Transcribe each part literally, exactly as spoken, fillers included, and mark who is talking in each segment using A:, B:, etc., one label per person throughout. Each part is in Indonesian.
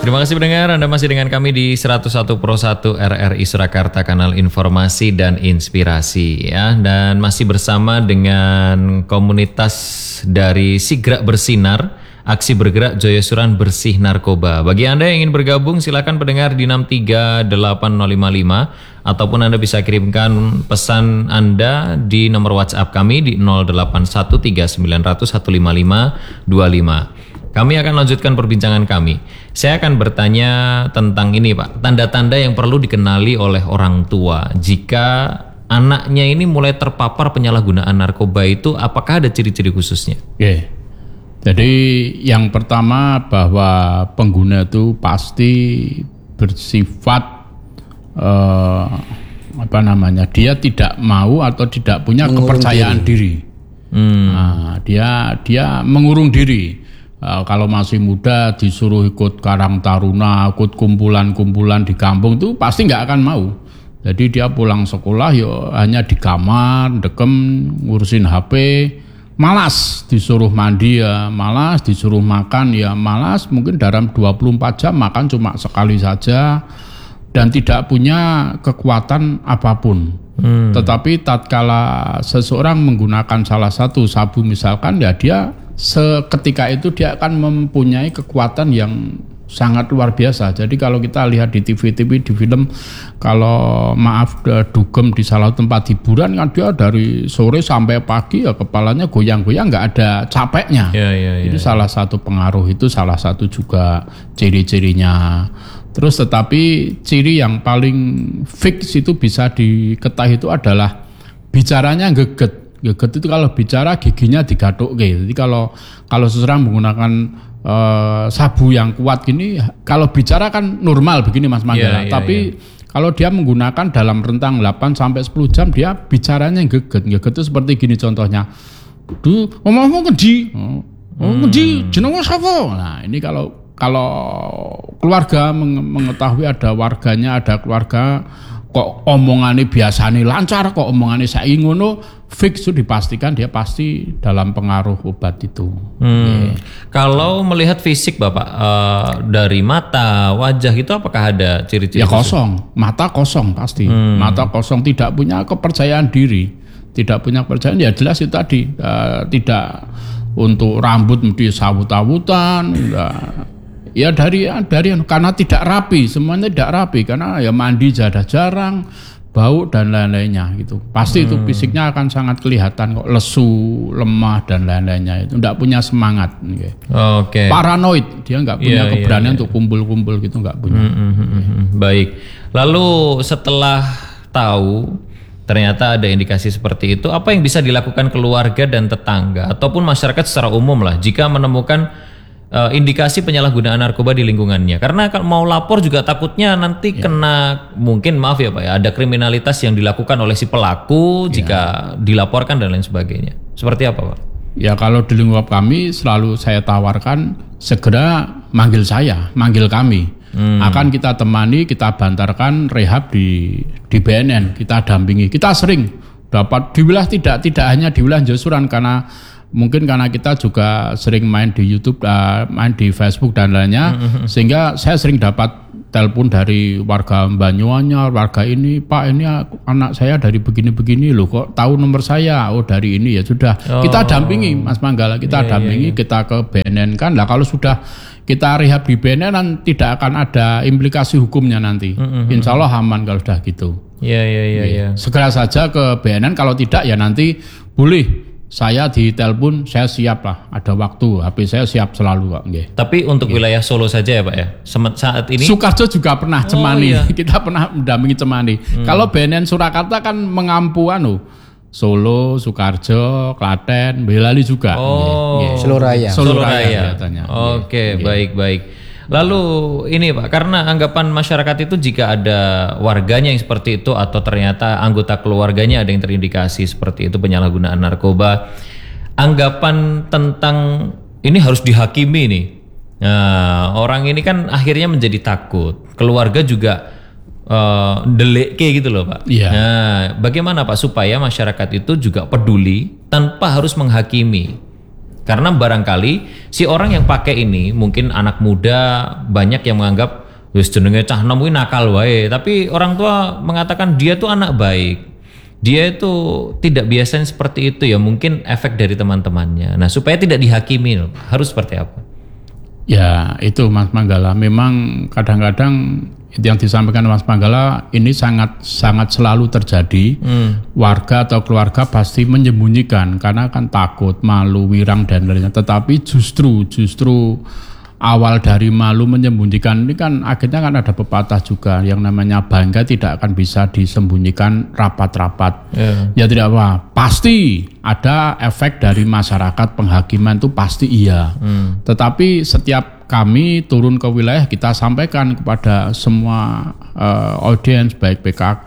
A: Terima kasih pendengar, Anda masih dengan kami di seratus satu Pro satu R R I Surakarta, kanal informasi dan inspirasi ya. Dan masih bersama dengan komunitas dari Sigrak Bersinar, aksi bergerak Joyosuran bersih narkoba. Bagi Anda yang ingin bergabung, silakan pendengar di enam tiga delapan nol lima lima ataupun Anda bisa kirimkan pesan Anda di nomor WhatsApp kami di nol delapan satu tiga sembilan nol nol satu lima lima dua lima. Kami akan lanjutkan perbincangan kami. Saya akan bertanya tentang ini Pak, tanda-tanda yang perlu dikenali oleh orang tua jika anaknya ini mulai terpapar penyalahgunaan narkoba itu, apakah ada ciri-ciri khususnya?
B: Oke. Jadi yang pertama bahwa pengguna itu pasti bersifat eh, apa namanya, dia tidak mau atau tidak punya mengurung kepercayaan diri. diri. Hmm. Nah, dia dia mengurung diri. Uh, kalau masih muda disuruh ikut Karang Taruna, ikut kumpulan-kumpulan di kampung itu pasti nggak akan mau. Jadi dia pulang sekolah ya hanya di kamar, dekem ngurusin H P, malas disuruh mandi ya malas, disuruh makan ya malas. Mungkin dalam dua puluh empat jam makan cuma sekali saja dan tidak punya kekuatan apapun. Hmm. Tetapi tatkala seseorang menggunakan salah satu sabu misalkan, ya dia seketika itu dia akan mempunyai kekuatan yang sangat luar biasa. Jadi kalau kita lihat di T V-T V, di film, kalau maaf dugem di salah tempat hiburan kan dia dari sore sampai pagi ya kepalanya goyang-goyang, nggak ada capeknya. Ya, ya, ya, Itu ya. Salah satu pengaruh, itu salah satu juga ciri-cirinya. Terus tetapi ciri yang paling fix itu bisa diketahui itu adalah bicaranya geget. Geget itu kalau bicara giginya digatuk gitu. Jadi kalau kalau seseorang menggunakan uh, sabu yang kuat gini, kalau bicara kan normal begini Mas Manggala. Yeah, yeah, Tapi yeah. kalau dia menggunakan dalam rentang delapan sampai sepuluh jam, dia bicaranya geget. Geget itu seperti gini contohnya. Duh, ngomong-ngomong keji. Oh, keji, jenenge sapa? Nah, ini kalau kalau keluarga mengetahui ada warganya, ada keluarga kok omongannya biasanya lancar, kok omongannya saiki ngono, fix itu dipastikan dia pasti dalam pengaruh obat itu. Hmm. Yeah.
A: Kalau melihat fisik Bapak, uh, dari mata, wajah itu apakah ada ciri-ciri?
B: Ya kosong, mata kosong pasti, hmm. mata kosong, tidak punya kepercayaan diri, tidak punya kepercayaan, ya jelas itu tadi, uh, tidak untuk rambut mesti sawut-sawutan, ya dari dari karena tidak rapi, semuanya tidak rapi karena ya mandi jadah jarang, bau dan lain-lainnya gitu. Pasti hmm. itu fisiknya akan sangat kelihatan kok, lesu, lemah dan lain-lainnya, itu tidak punya semangat. Okay. Oke. Okay. Paranoid, dia nggak punya yeah, keberanian yeah, yeah. untuk kumpul-kumpul gitu, nggak punya. Hmm, hmm, hmm, hmm.
A: Baik. Lalu setelah tahu ternyata ada indikasi seperti itu, apa yang bisa dilakukan keluarga dan tetangga ataupun masyarakat secara umum lah jika menemukan Uh, indikasi penyalahgunaan narkoba di lingkungannya? Karena kalau mau lapor juga takutnya nanti ya. kena, mungkin maaf ya Pak ya, ada kriminalitas yang dilakukan oleh si pelaku ya. jika dilaporkan dan lain sebagainya. Seperti apa Pak?
B: Ya kalau di lingkungan kami selalu saya tawarkan segera manggil saya, manggil kami. Hmm. Akan kita temani, kita bantarkan rehab di di B N N, kita dampingi. Kita sering dapat di wilayah, tidak tidak hanya di wilayah Joyosuran, karena mungkin karena kita juga sering main di YouTube, uh, main di Facebook dan lainnya, mm-hmm. sehingga saya sering dapat telepon dari warga Banyuanyar, warga ini, Pak ini anak saya dari begini-begini loh, kok tahu nomor saya? Oh dari ini, ya sudah. Oh. Kita dampingi Mas Manggala, kita yeah, dampingi, yeah, yeah. kita ke B N N kan. Lah kalau sudah kita rehab di B N N tidak akan ada implikasi hukumnya nanti. Mm-hmm. Insya Allah aman kalau sudah gitu.
A: Iya yeah, iya yeah, iya. Yeah, yeah.
B: Segera saja ke B N N, kalau tidak ya nanti boleh. Saya di telepon, saya siap lah, ada waktu, H P saya siap selalu kok. Okay.
A: Tapi untuk okay. wilayah Solo saja ya Pak ya, saat ini?
B: Sukarjo juga pernah, Cemani, oh, iya. kita pernah mendampingi Cemani. Hmm. Kalau B N N Surakarta kan mengampu anu, Solo, Sukarjo, Klaten, Boyolali juga.
A: Oh,
B: okay.
C: Solo Raya.
A: Solo Raya. Oke, okay, okay. baik-baik. Lalu ini Pak, karena anggapan masyarakat itu jika ada warganya yang seperti itu atau ternyata anggota keluarganya ada yang terindikasi seperti itu penyalahgunaan narkoba, anggapan tentang ini harus dihakimi nih. Nah, orang ini kan akhirnya menjadi takut. Keluarga juga uh, delik kayak gitu loh Pak.
B: Iya.
A: Nah, bagaimana Pak supaya masyarakat itu juga peduli tanpa harus menghakimi? Karena barangkali si orang yang pakai ini mungkin anak muda banyak yang menganggap wis jenenge cah nom kuwi nakal wae, tapi orang tua mengatakan dia tuh anak baik. Dia itu tidak biasanya seperti itu ya, mungkin efek dari teman-temannya. Nah, supaya tidak dihakimi harus seperti apa?
B: Ya, itu Mas Manggala. Memang kadang-kadang itu yang disampaikan Mas Manggala ini sangat sangat selalu terjadi. Hmm. Warga atau keluarga pasti menyembunyikan karena kan takut, malu, wirang dan lainnya. Tetapi justru justru awal dari malu menyembunyikan ini kan akhirnya kan ada pepatah juga yang namanya bangga tidak akan bisa disembunyikan rapat-rapat. Yeah. Ya tidak apa, pasti ada efek dari masyarakat penghakiman itu pasti iya. Hmm. Tetapi setiap kami turun ke wilayah kita sampaikan kepada semua uh, audiens baik P K K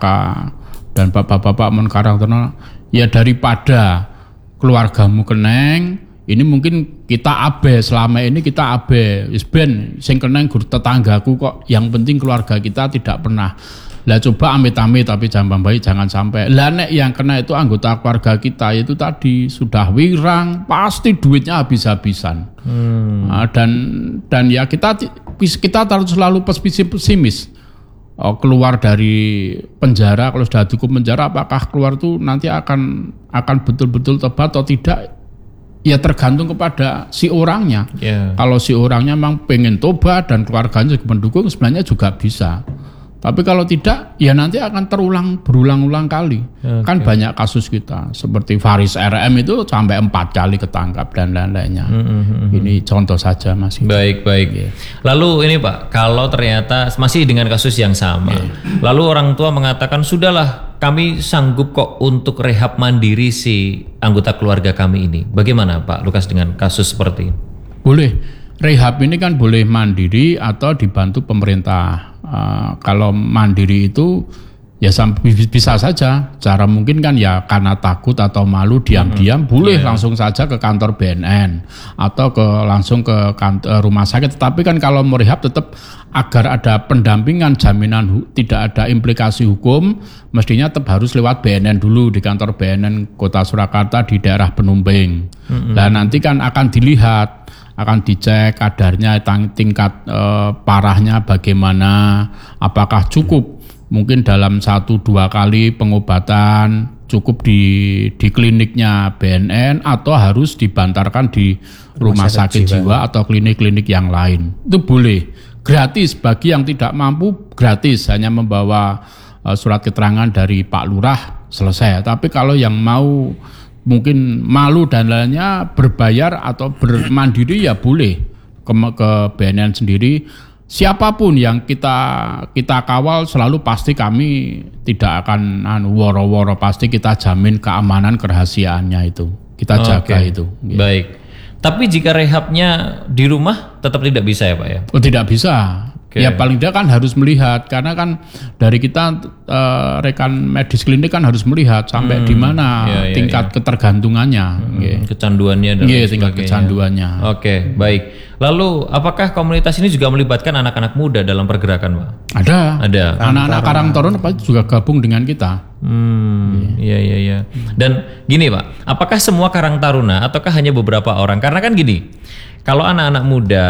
B: dan bapak-bapak Menkarang Terno, ya daripada keluargamu keneng, ini mungkin kita abe, selama ini kita abe, isben sing keneng gur tetanggaku kok, yang penting keluarga kita tidak pernah. Lah coba amit-amit tapi jangan baik jangan sampai. Lah nek yang kena itu anggota keluarga kita itu tadi sudah wirang, pasti duitnya habis-habisan. Hmm. Nah, dan dan ya kita kita harus selalu pesimis. Oh, keluar dari penjara, kalau sudah cukup penjara apakah keluar itu nanti akan akan betul-betul tobat atau tidak? Ya tergantung kepada si orangnya. Yeah. Kalau si orangnya memang pengen tobat dan keluarganya juga mendukung, sebenarnya juga bisa. Tapi kalau tidak, ya nanti akan terulang berulang-ulang kali. Okay. Kan banyak kasus kita seperti Faris R M itu sampai empat kali ketangkap dan lain-lainnya. Mm-hmm. Ini contoh saja Mas.
A: Baik baik. Yeah. Lalu ini Pak, kalau ternyata masih dengan kasus yang sama, yeah. lalu orang tua mengatakan sudahlah, kami sanggup kok untuk rehab mandiri si anggota keluarga kami ini. Bagaimana Pak Lukas dengan kasus seperti ini?
B: Boleh. Rehab ini kan boleh mandiri atau dibantu pemerintah. Uh, kalau mandiri itu ya bisa saja. Cara mungkin kan ya karena takut atau malu diam-diam hmm. boleh yeah. langsung saja ke kantor B N N atau ke langsung ke kantor, rumah sakit. Tetapi kan kalau mau rehab tetap agar ada pendampingan jaminan hu- tidak ada implikasi hukum, mestinya tetap harus lewat B N N dulu di kantor B N N Kota Surakarta di daerah Penumbing. Hmm. Dan nanti kan akan dilihat, akan dicek kadarnya, tingkat eh, parahnya bagaimana, apakah cukup mungkin dalam satu dua kali pengobatan cukup di di kliniknya B N N atau harus dibantarkan di rumah, rumah sakit jiwa, jiwa atau klinik-klinik yang lain. Itu boleh, gratis bagi yang tidak mampu, gratis hanya membawa uh, surat keterangan dari Pak Lurah selesai. Tapi kalau yang mau mungkin malu dan lainnya berbayar atau bermandiri ya boleh ke, ke B N N sendiri. Siapapun yang kita kita kawal selalu pasti kami tidak akan anu, woro-woro, pasti kita jamin keamanan kerahasiaannya itu. Kita jaga okay. itu. Gitu.
A: Baik. Tapi jika rehabnya di rumah tetap tidak bisa ya Pak ya?
B: Oh tidak bisa. Okay. Ya paling tidak kan harus melihat, karena kan dari kita uh, rekan medis klinik kan harus melihat sampai hmm, di mana ya, ya, tingkat ya. ketergantungannya,
A: hmm, okay. kecanduannya dan
B: yeah, tingkat kecanduannya.
A: Oke, okay, baik. Lalu apakah komunitas ini juga melibatkan anak-anak muda dalam pergerakan, Pak?
B: Ada.
A: Ada.
B: Anak-anak Karang Taruna juga gabung dengan kita.
A: Hmm, iya iya iya. Dan gini, Pak, apakah semua Karang Taruna ataukah hanya beberapa orang? Karena kan gini, kalau anak-anak muda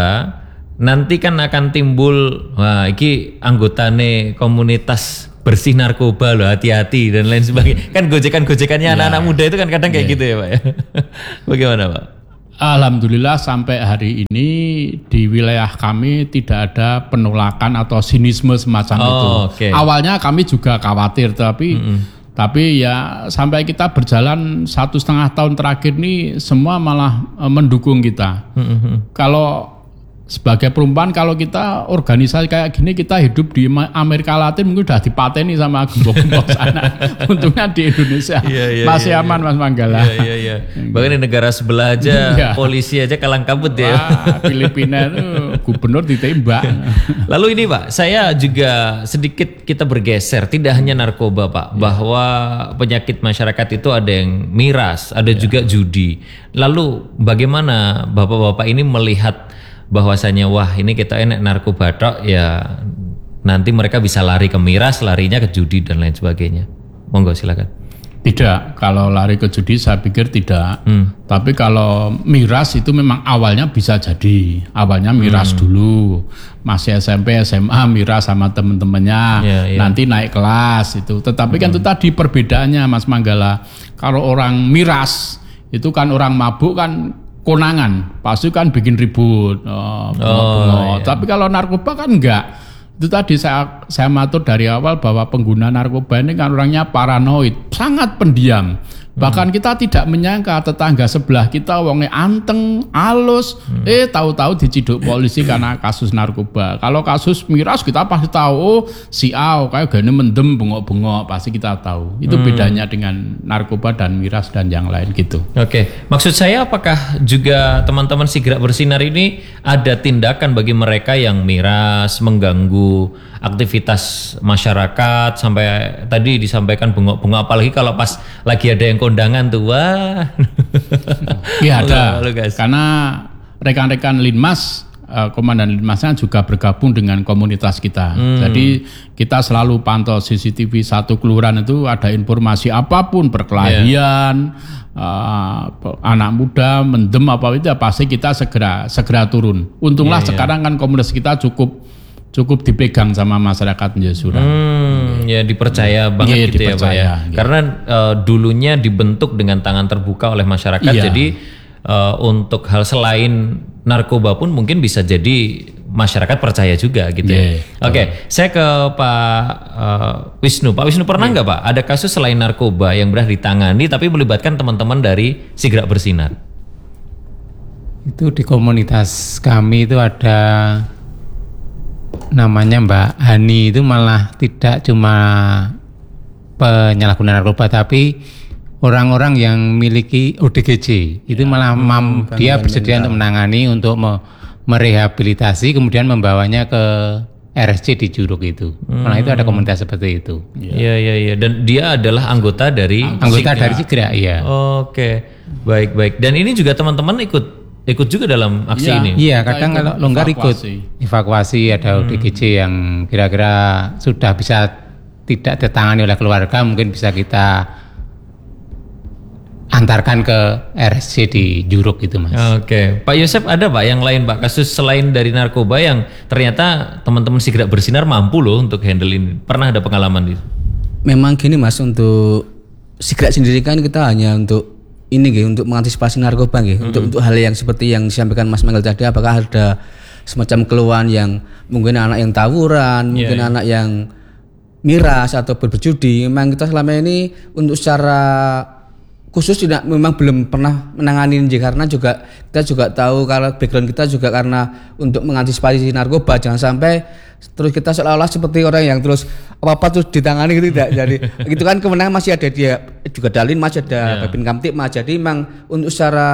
A: nanti kan akan timbul, wah iki anggotane komunitas bersih narkoba loh, hati-hati dan lain sebagainya. Kan gojekan-gojekannya ya. Anak-anak muda itu kan kadang kayak ya. gitu ya Pak ya. Bagaimana Pak?
B: Alhamdulillah sampai hari ini di wilayah kami tidak ada penolakan atau sinisme semacam
A: oh,
B: itu.
A: Okay.
B: Awalnya kami juga khawatir, tapi mm-hmm. tapi ya sampai kita berjalan satu setengah tahun terakhir ini semua malah uh, mendukung kita. Mm-hmm. Kalau sebagai perempuan, kalau kita organisasi kayak gini, kita hidup di Amerika Latin mungkin udah dipateni sama gembok-gembok sana. Untungnya di Indonesia yeah, yeah, masih yeah, aman yeah. Mas Manggala.
A: Iya iya iya. Bahkan di negara sebelah aja polisi aja kalang kabut ya.
B: Wah, Filipina itu gubernur ditembak.
A: Lalu ini Pak, saya juga sedikit kita bergeser, tidak hanya narkoba Pak, yeah. bahwa penyakit masyarakat itu ada yang miras, ada yeah. juga judi. Lalu bagaimana Bapak-bapak ini melihat bahwasanya wah ini kita enak narkoba tok ya, nanti mereka bisa lari ke miras, larinya ke judi dan lain sebagainya. Monggo silakan.
B: Tidak, kalau lari ke judi saya pikir tidak. Hmm. Tapi kalau miras itu memang awalnya bisa jadi. Awalnya miras hmm. dulu, masih S M P, S M A miras sama teman-temannya. Yeah, yeah. Nanti naik kelas itu. Tetapi hmm. kan itu tadi perbedaannya Mas Manggala. Kalau orang miras itu kan orang mabuk kan konangan, pasti kan bikin ribut. Oh, oh, iya. Tapi kalau narkoba kan enggak. Itu tadi saya saya matur dari awal bahwa pengguna narkoba ini kan orangnya paranoid, sangat pendiam. Bahkan hmm. kita tidak menyangka tetangga sebelah kita wongnya anteng, halus, hmm. eh tahu-tahu diciduk polisi karena kasus narkoba. Kalau kasus miras kita pasti tahu, oh si A kayak gini mendem bengok-bengok, pasti kita tahu. Itu hmm. bedanya dengan narkoba dan miras dan yang lain gitu.
A: Oke, maksud saya apakah juga teman-teman Si Gerak Bersinar ini ada tindakan bagi mereka yang miras, mengganggu aktivitas masyarakat sampai tadi disampaikan bengok-bengok, apalagi kalau pas lagi ada yang kondangan tuh, wah.
B: Iya ada, karena rekan-rekan Linmas, Komandan Linmasnya juga bergabung dengan komunitas kita. Hmm. Jadi kita selalu pantau C C T V satu kelurahan itu ada informasi apapun, perkelahian, yeah. uh, anak muda mendem apa itu, pasti kita segera segera turun. Untunglah yeah, sekarang yeah. kan komunitas kita cukup cukup dipegang sama masyarakat Jayapura. Hmm,
A: ya dipercaya banget ya, gitu dipercaya, ya Pak ya. Gitu. Karena uh, dulunya dibentuk dengan tangan terbuka oleh masyarakat. Iya. Jadi uh, untuk hal selain narkoba pun mungkin bisa jadi masyarakat percaya juga gitu yeah. ya. Oke, okay, saya ke Pak uh, Wisnu. Pak Wisnu pernah nggak yeah. Pak ada kasus selain narkoba yang berhasil ditangani tapi melibatkan teman-teman dari Si Gerak Bersinar?
C: Itu di komunitas kami itu ada namanya Mbak Hani, itu malah tidak cuma penyalahgunaan narkoba tapi orang-orang yang memiliki O D G J itu ya, malah mam, dia bersedia untuk menangani, untuk me, merehabilitasi kemudian membawanya ke R S C di Juruk itu. Hmm. Malah itu ada komunitas seperti itu.
A: Iya iya iya, dan dia adalah anggota dari
C: anggota dari Si Gerak, iya.
A: Oke. Baik baik. Dan ini juga teman-teman ikut ikut juga dalam aksi
C: ya,
A: ini?
C: Iya, kadang kalau longgar ikut evakuasi, ada O D G J hmm. yang kira-kira sudah bisa tidak ditangani oleh keluarga, mungkin bisa kita antarkan ke R S C di Juruk itu Mas.
A: Oke, Pak Yosep ada Pak yang lain Pak, kasus selain dari narkoba yang ternyata teman-teman Si Gerak Bersinar mampu loh untuk handle ini, pernah ada pengalaman itu?
D: Memang gini Mas, untuk Si Gerak sendiri kan kita hanya untuk ini gitu, untuk mengantisipasi narkoba gitu. Mm-hmm. Untuk untuk hal yang seperti yang disampaikan Mas Manggel tadi, apakah ada semacam keluhan yang mungkin anak yang tawuran, yeah, mungkin yeah. anak yang miras atau berjudi. Memang kita selama ini untuk secara khusus tidak, memang belum pernah menangani ini, karena juga kita juga tahu kalau background kita juga karena untuk mengantisipasi narkoba, jangan sampai terus kita seolah-olah seperti orang yang terus apa-apa terus ditangani gitu, tidak. Jadi itu kan kemenangan masih ada, dia juga Dalin masih ada, Babin yeah. Kamtipmas. Jadi memang untuk secara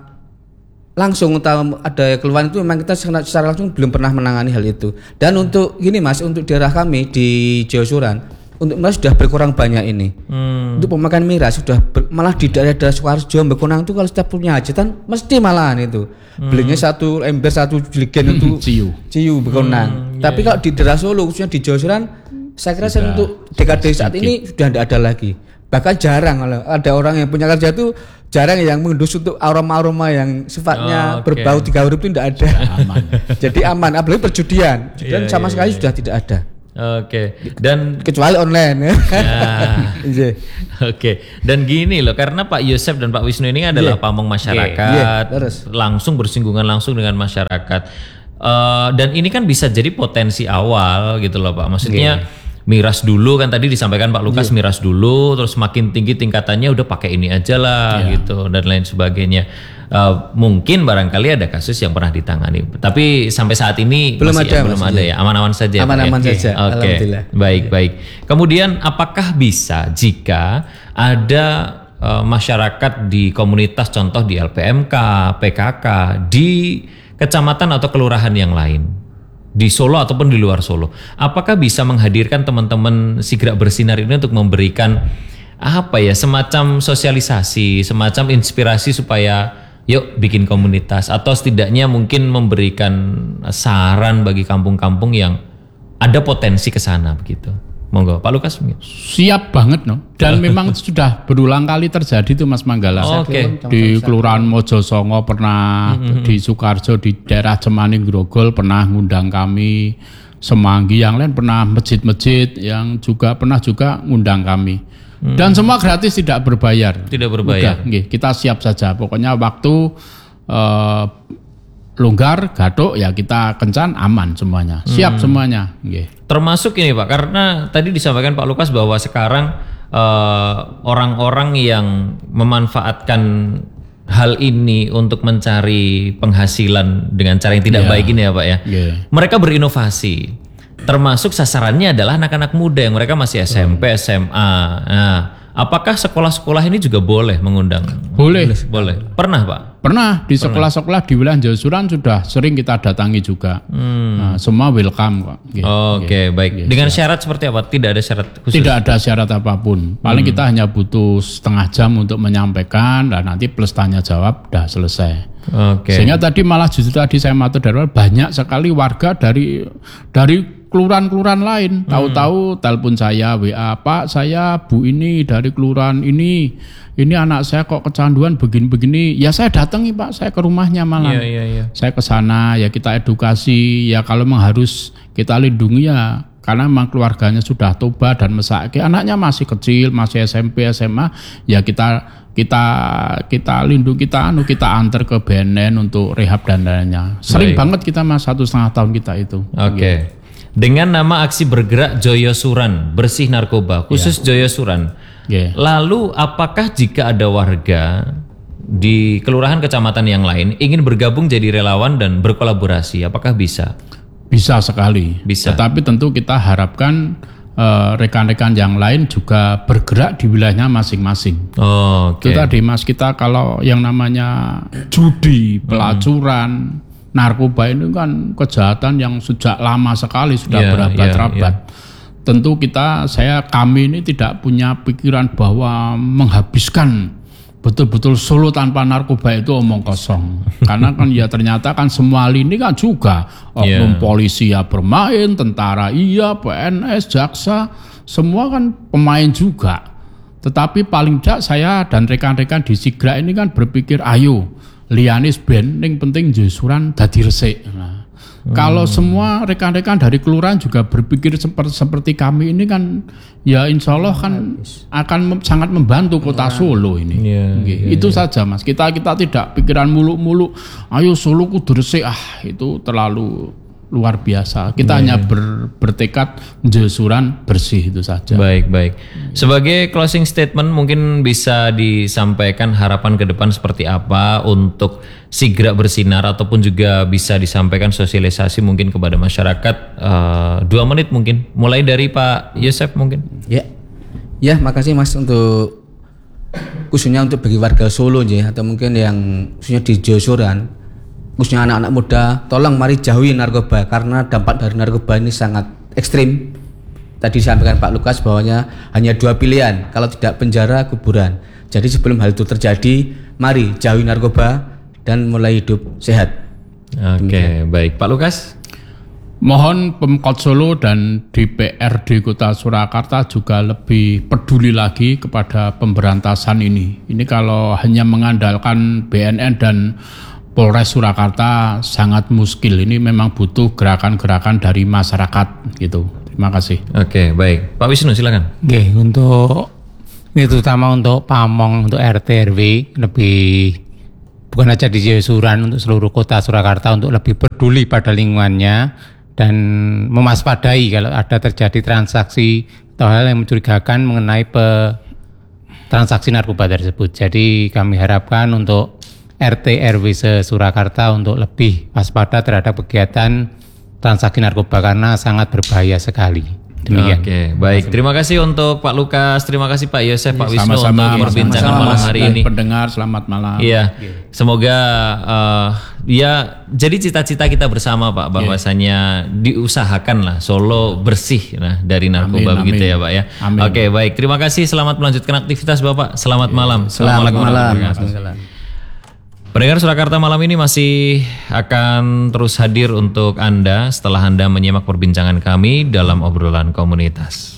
D: langsung atau ada keluhan itu memang kita secara langsung belum pernah menangani hal itu. Dan untuk gini Mas, untuk daerah kami di Jayapura untuk miras sudah berkurang banyak ini. Hmm. Untuk pemakaian miras sudah ber, malah di daerah-daerah Sukoharjo, Bekonang itu kalau setiap punya hajatan mesti malahan itu. Hmm. Belinya satu ember, satu jiligen itu ciu, ciu Bekonang. Hmm, Tapi yeah. kalau di daerah Solo, khususnya di Jayapura, saya kira saya untuk dekade saat ini sudah tidak ada lagi. Bahkan jarang kalau ada orang yang punya kerja itu jarang yang mengendus untuk aroma-aroma yang sifatnya oh, okay. berbau tiga huruf itu tidak ada. Aman. Jadi aman, apalagi perjudian. Perjudian yeah, sama yeah, sekali yeah. sudah tidak ada.
A: Oke, okay. Dan
D: kecuali online ya.
A: Nah, Oke, okay. Dan gini loh, karena Pak Yosep dan Pak Wisnu ini adalah yeah. pamong masyarakat, yeah. Yeah. langsung bersinggungan langsung dengan masyarakat. Uh, dan ini kan bisa jadi potensi awal gitu loh Pak. Maksudnya yeah. miras dulu kan tadi disampaikan Pak Lukas, yeah. miras dulu, terus makin tinggi tingkatannya udah pakai ini aja lah yeah. gitu dan lain sebagainya. Uh, mungkin barangkali ada kasus yang pernah ditangani, tapi sampai saat ini
D: belum
A: masih
D: ada,
A: ya, belum ada ya, aman-aman saja.
D: Aman-aman
A: ya?
D: saja.
A: Oke, okay. baik yeah. baik. Kemudian apakah bisa jika ada uh, masyarakat di komunitas, contoh di L P M K, P K K, di kecamatan atau kelurahan yang lain, di Solo ataupun di luar Solo, apakah bisa menghadirkan teman-teman Si Gerak Bersinar ini untuk memberikan apa ya, semacam sosialisasi, semacam inspirasi supaya yuk bikin komunitas, atau setidaknya mungkin memberikan saran bagi kampung-kampung yang ada potensi ke sana begitu? Monggo, Pak Lukas mungkin.
B: Siap banget no. Dan memang sudah berulang kali terjadi itu Mas Manggala.
A: Oh, oke. Okay.
B: Di Kelurahan Mojosongo pernah, mm-hmm. di Sukarjo, di daerah Cemaning Grogol pernah ngundang kami, Semanggi yang lain pernah, masjid-masjid yang juga pernah juga ngundang kami. Hmm. Dan semua gratis, tidak berbayar.
A: Tidak berbayar.
B: Udah, kita siap saja. Pokoknya waktu uh, longgar, gatuk ya kita kencan aman semuanya, siap hmm. semuanya. Nggih.
A: Termasuk ini Pak, karena tadi disampaikan Pak Lukas bahwa sekarang uh, orang-orang yang memanfaatkan hal ini untuk mencari penghasilan dengan cara yang tidak yeah. baik ini ya Pak ya. Yeah. Mereka berinovasi. Termasuk sasarannya adalah anak-anak muda yang mereka masih S M P, S M A. Nah, apakah sekolah-sekolah ini juga boleh mengundang?
B: Boleh.
A: Boleh. Pernah Pak?
B: Pernah. Di sekolah-sekolah di wilayah Jausuran sudah sering kita datangi juga. Hmm. Nah, semua welcome Pak.
A: Oke, okay, baik. Gitu. Dengan syarat seperti apa? Tidak ada syarat khusus?
B: Tidak ada syarat apapun. Paling hmm. kita hanya butuh setengah jam untuk menyampaikan dan nanti plus tanya jawab udah selesai.
A: Okay.
B: Sehingga tadi malah justru tadi saya matur dari awal banyak sekali warga dari dari kelurahan-kelurahan lain, hmm. tahu-tahu telepon saya, W A, Pak saya Bu ini dari kelurahan ini, ini anak saya kok kecanduan begini-begini, ya saya datangi Pak, saya ke rumahnya malah, yeah, yeah, yeah. saya ke sana, ya kita edukasi, ya kalau memang harus kita lindungi ya, karena memang keluarganya sudah tobat dan mesake, anaknya masih kecil, masih S M P, S M A, ya kita kita kita lindungi, kita anu kita antar ke B N N untuk rehab dan lainnya. Sering Baik. banget kita mas satu setengah tahun kita itu.
A: Oke. Okay. Dengan nama aksi bergerak Joyosuran bersih narkoba khusus yeah. Joyosuran. Yeah. Lalu apakah jika ada warga di kelurahan kecamatan yang lain ingin bergabung jadi relawan dan berkolaborasi, apakah bisa?
B: Bisa sekali.
A: Bisa.
B: Tetapi tentu kita harapkan uh, rekan-rekan yang lain juga bergerak di wilayahnya masing-masing.
A: Oh,
B: Itu
A: okay.
B: tadi mas, kita kalau yang namanya judi, pelacuran, hmm. narkoba ini kan kejahatan yang sejak lama sekali sudah yeah, berabad-abad. Yeah, yeah. Tentu kita, saya kami ini tidak punya pikiran bahwa menghabiskan betul-betul Solo tanpa narkoba itu omong kosong. Karena kan ya ternyata kan semua lini kan juga oknum yeah. polisi ya bermain, tentara iya, P N S, jaksa, semua kan pemain juga. Tetapi paling tidak saya dan rekan-rekan di Sigra ini kan berpikir ayo lianis ben ning penting Joyosuran dadi resik. Nah, hmm. kalau semua rekan-rekan dari kelurahan juga berpikir seperti seperti kami ini kan ya insya Allah kan akan mem, sangat membantu kota Solo ini. Yeah, yeah, itu yeah. saja mas. Kita kita tidak pikiran muluk-muluk. Ayo Solo kudu resik, ah itu terlalu luar biasa. Kita yeah, hanya yeah. ber, bertekad Joyosuran bersih itu saja.
A: Baik baik. Sebagai closing statement mungkin bisa disampaikan harapan ke depan seperti apa untuk Sigra Bersinar ataupun juga bisa disampaikan sosialisasi mungkin kepada masyarakat uh, dua menit mungkin. Mulai dari Pak Yosef mungkin.
D: Ya, ya makasih mas untuk khususnya untuk bagi warga Solo ya atau mungkin yang khususnya di Joyosuran. Khususnya anak-anak muda, tolong mari jauhi narkoba karena dampak dari narkoba ini sangat ekstrim. Tadi disampaikan Pak Lukas bahwanya hanya dua pilihan, kalau tidak penjara, kuburan. Jadi sebelum hal itu terjadi, mari jauhi narkoba dan mulai hidup sehat.
A: Oke, okay, baik. Pak Lukas?
B: Mohon Pemkot Solo dan D P R D Kota Surakarta juga lebih peduli lagi kepada pemberantasan ini. Ini kalau hanya mengandalkan B N N dan Polres Surakarta sangat muskil. Ini memang butuh gerakan-gerakan dari masyarakat gitu. Terima kasih.
A: Oke, baik. Pak Wisnu silakan.
C: Oke, untuk ini terutama untuk Pamong, untuk R T R W lebih bukan aja di Joyosuran, untuk seluruh kota Surakarta untuk lebih peduli pada lingkungannya dan mewaspadai kalau ada terjadi transaksi atau hal yang mencurigakan mengenai pe, transaksi narkoba tersebut. Jadi kami harapkan untuk R T R W se-Surakarta untuk lebih waspada terhadap kegiatan transaksi narkoba karena sangat berbahaya sekali. Demikian.
A: Oke, baik. Terima kasih untuk Pak Lukas, terima kasih Pak Yosef, Pak Wisnu
B: sama-sama,
A: untuk perbincangan
B: sama-sama,
A: malam hari ini.
B: Pendengar, selamat malam.
A: Iya. Semoga uh, ya jadi cita-cita kita bersama Pak bahwasanya yeah. diusahakan lah Solo bersih nah dari narkoba amin, begitu amin. ya Pak ya. Amin. Oke, baik. Terima kasih, selamat melanjutkan aktivitas Bapak. Selamat yeah. malam.
D: Selamat malam.
A: Pendengar Surakarta malam ini masih akan terus hadir untuk Anda setelah Anda menyimak perbincangan kami dalam obrolan komunitas.